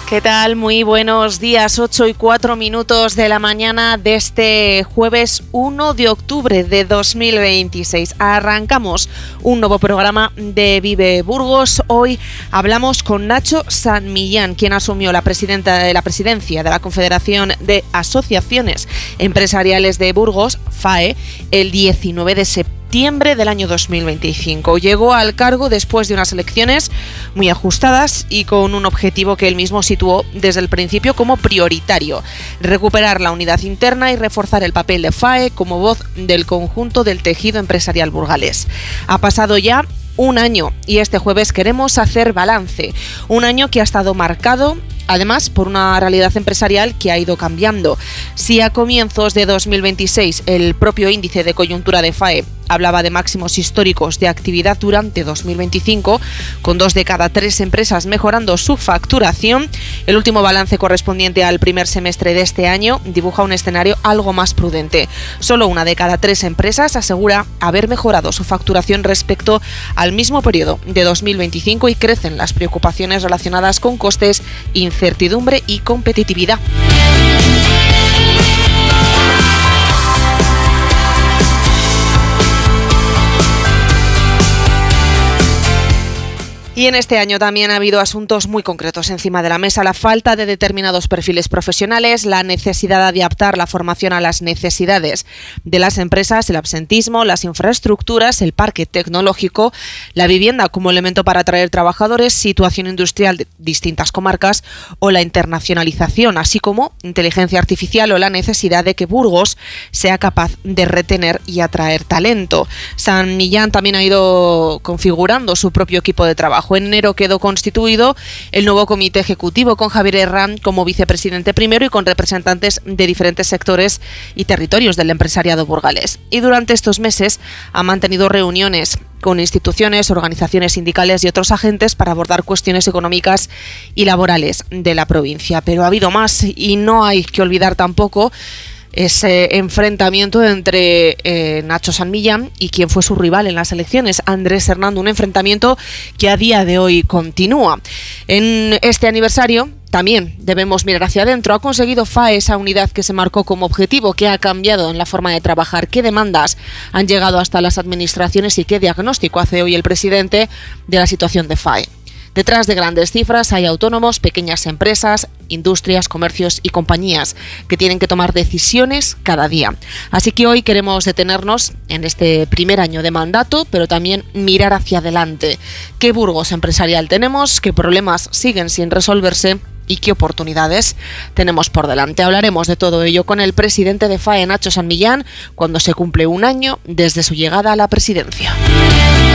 ¿Qué tal? Muy buenos días, 8:04 de la mañana de este jueves 1 de octubre de 2026. Arrancamos un nuevo programa de Vive Burgos. Hoy hablamos con Nacho San Millán, quien asumió la presidencia de la Confederación de Asociaciones Empresariales de Burgos, FAE, el 19 de septiembre del año 2025. Llegó al cargo después de unas elecciones muy ajustadas y con un objetivo que él mismo situó desde el principio como prioritario: recuperar la unidad interna y reforzar el papel de FAE como voz del conjunto del tejido empresarial burgalés. Ha pasado ya un año y este jueves queremos hacer balance. Un año que ha estado marcado además por una realidad empresarial que ha ido cambiando. Si a comienzos de 2026 el propio índice de coyuntura de FAE hablaba de máximos históricos de actividad durante 2025, con 2 de cada 3 empresas mejorando su facturación, el último balance correspondiente al primer semestre de este año dibuja un escenario algo más prudente. Solo 1 de cada 3 empresas asegura haber mejorado su facturación respecto al mismo periodo de 2025 y crecen las preocupaciones relacionadas con costes, incertidumbre y competitividad. Y en este año también ha habido asuntos muy concretos encima de la mesa: la falta de determinados perfiles profesionales, la necesidad de adaptar la formación a las necesidades de las empresas, el absentismo, las infraestructuras, el parque tecnológico, la vivienda como elemento para atraer trabajadores, situación industrial de distintas comarcas o la internacionalización, así como inteligencia artificial o la necesidad de que Burgos sea capaz de retener y atraer talento. San Millán también ha ido configurando su propio equipo de trabajo. En enero quedó constituido el nuevo comité ejecutivo con Javier Herrán como vicepresidente primero y con representantes de diferentes sectores y territorios del empresariado burgalés. Y durante estos meses ha mantenido reuniones con instituciones, organizaciones sindicales y otros agentes para abordar cuestiones económicas y laborales de la provincia. Pero ha habido más y no hay que olvidar tampoco ese enfrentamiento entre Nacho San Millán y quien fue su rival en las elecciones, Andrés Hernando, un enfrentamiento que a día de hoy continúa. En este aniversario también debemos mirar hacia adentro. ¿Ha conseguido FAE esa unidad que se marcó como objetivo? ¿Qué ha cambiado en la forma de trabajar? ¿Qué demandas han llegado hasta las administraciones y qué diagnóstico hace hoy el presidente de la situación de FAE? Detrás de grandes cifras hay autónomos, pequeñas empresas, industrias, comercios y compañías que tienen que tomar decisiones cada día. Así que hoy queremos detenernos en este primer año de mandato, pero también mirar hacia adelante. ¿Qué Burgos empresarial tenemos? ¿Qué problemas siguen sin resolverse? ¿Y qué oportunidades tenemos por delante? Hablaremos de todo ello con el presidente de FAE, Nacho San Millán, cuando se cumple un año desde su llegada a la presidencia.